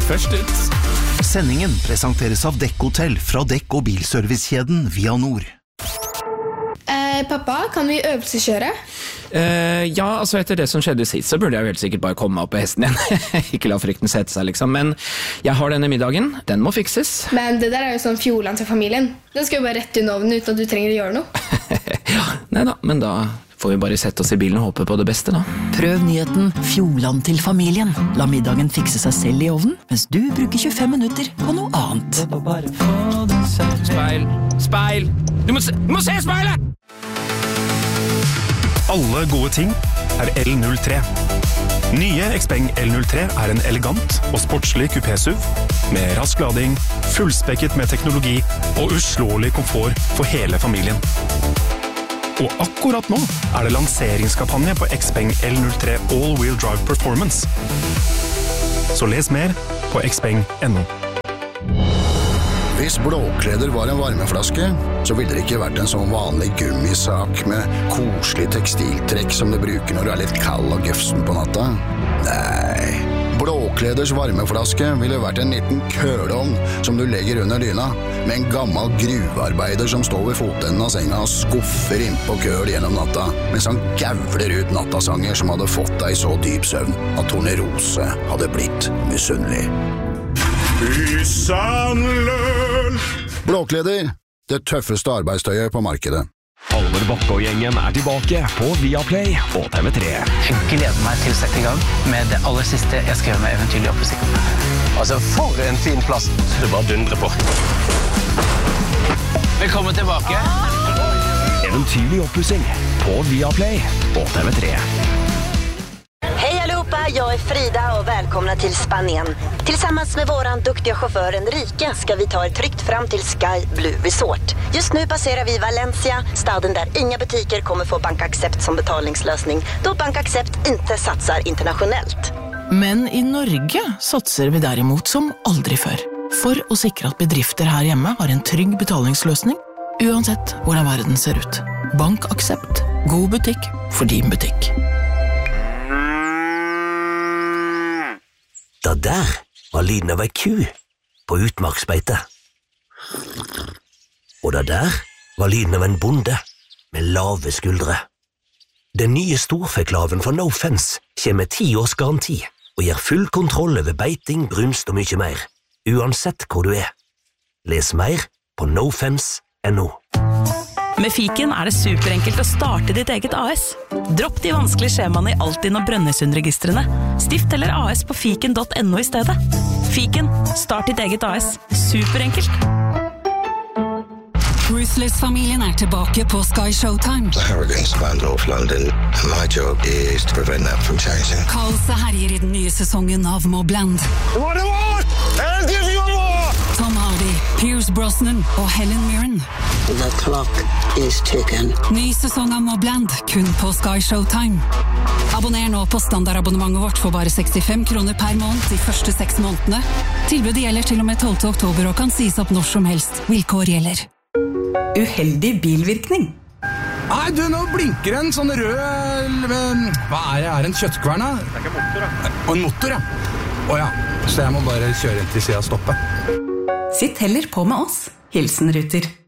først ut. Sendingen presenteres av Dekk-hotell fra Dekk- og bilservicekjeden Via Nord. Pappa, kan vi øvelseskjøre? Ja, altså etter det som skjedde sist, så burde jeg helt sikkert bare komme meg opp på hesten igjen. Ikke la frykten sette seg, liksom. Men jeg har denne middagen. Den må fikses. Men det der er jo sånn Fjordland til familien. Den skal jo bare rett under ovnen uten at du trenger å gjøre noe. Ja, neida, men da får vi bare sette oss i bilen og håpe på det beste, da. Prøv nyheten Fjordland til familien. La middagen fikse seg selv i ovnen, mens du bruker 25 minutter på noe annet. Speil! Speil! Du må se speilet! Alle gode ting er L03. Nye Xpeng L03 er en elegant og sportslig kupé-SUV med rask lading, fullspekket med teknologi og uslåelig komfort for hele familien. Og akkurat nå er det lanseringskampanje på Xpeng L03 All-Wheel Drive Performance. Så les mer på xpeng.no. Hvis blåkleder var en varmeflaske, så ville det ikke vært en sånn vanlig gummisak med koselig tekstiltrekk som du bruker når du er litt kald og gufsen på natta. Nei, blåkleders varmeflaske ville vært en liten køleovn som du legger under dyna, med en gammel gruvearbeider som står ved fotenden av senga og skuffer innpå køl gjennom natta, mens han gavler ut nattasanger som hadde fått deg så dyp søvn at Tornerose hadde blitt misunnelig. Isanløn! Blåkleder, det tøffeste arbeidstøyet på markedet. Halvor Bakke og gjengen er tilbake på Viaplay og TV3. Jeg gleder meg til å sette i gang med det aller siste jeg skal gjøre med Eventyrlig oppmusikk. Altså, for en fin plass. Det bare dundrer på. Velkommen tilbake. Eventyrlig oppmusikk på Viaplay og TV3. Hej allihopa, jag är Frida och välkomna till Spanien. Tillsammans med våran duktiga chaufför Enrique ska vi ta er tryggt fram till Sky Blue Resort. Just nu passerar vi Valencia, staden där inga butiker kommer få BankAxept som betalningslösning, då BankAxept inte satsar internationellt. Men i Norge satser vi derimot som aldri før. For å sikre at bedrifter her hjemme har en trygg betalingsløsning, uansett hvordan verden ser ut. BankAxept. God butikk for din butikk. Det der var lyden av ei ku på utmarksbeite. Og det der var lyden av en bonde med lave skuldre. Den nye storfeklaven fra No Fence kommer med 10 års garanti og gir full kontroll over beiting, brunst og mye mer, uansett hvor du er. Les mer på nofence.no. Med Fiken er det superenkelt å starte ditt eget AS. Dropp de vanskelige skjemaene i Altinn og Brønnøysundregistrene. Stift eller AS på fiken.no i stedet. Fiken, start ditt eget AS. Superenkelt. Ruthless-familien er tilbake på Sky Showtime. The hurricanes land North London, and my job is to prevent that from changing. Kaoset herjer i den nye sesongen av Mobland. Tom Hardy, Pierce Brosnan og Helen Mirren. The clock is ticking. Ny sesong av Mobland, kun på Sky Showtime. Abonner nå på standardabonnementet vårt for bare 65 kroner per måned de første 6 månedene. Tilbudet gjelder til og med 12. oktober og kan sies opp når som helst. Vilkår gjelder. Uheldig bilvirkning. Nei, du, nå blinker en sånn rød... Hva er det? Er det en kjøttkvern, da? Det er ikke en motor, da. Og en motor, ja. Åja, så jeg må bare kjøre inn til siden av stoppet. Sitt heller på med oss. Hilsen Ruter.